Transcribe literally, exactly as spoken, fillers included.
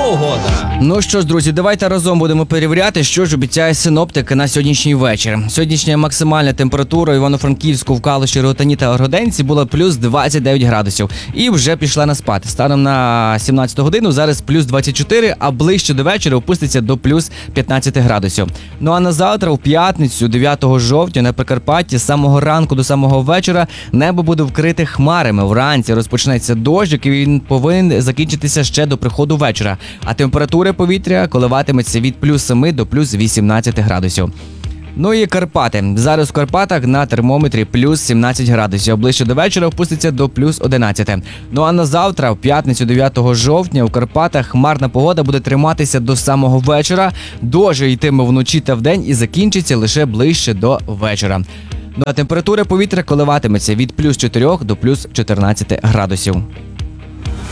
погода. Ну що ж, друзі, давайте разом будемо перевіряти, що ж обіцяє синоптик на сьогоднішній вечір. Сьогоднішня максимальна температура в Івано-Франківську, в Калуші, Ротані та Оргоденці була плюс двадцять дев'ять градусів. І вже пішла на спад. Станом на сімнадцяту годину зараз плюс двадцять чотири, а ближче до вечора опуститься до плюс п'ятнадцять градусів. Ну а на завтра, в п'ятницю, дев'ятого жовтня, на Прикарпатті, з самого ранку до самого вечора небо буде вкрите хмарами. Вранці розпочнеться дощ, який він повинен закінчитися ще до приходу вечора. А температура повітря коливатиметься від плюс семи до плюс вісімнадцяти градусів. Ну і Карпати. Зараз в Карпатах на термометрі плюс сімнадцять градусів, а ближче до вечора опуститься до плюс одинадцяти. Ну а на завтра, в п'ятницю дев'ятого жовтня, у Карпатах хмарна погода буде триматися до самого вечора. Дощ йтиме вночі та вдень і закінчиться лише ближче до вечора. Ну а температура повітря коливатиметься від плюс чотирьох до плюс чотирнадцяти градусів.